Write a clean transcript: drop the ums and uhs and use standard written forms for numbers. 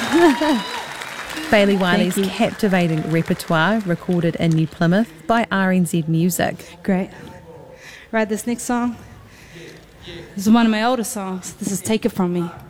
Bailey Wiley's captivating repertoire recorded in New Plymouth by RNZ Music. Great. Right, this next song, this is one of my older songs. This is Take It From Me.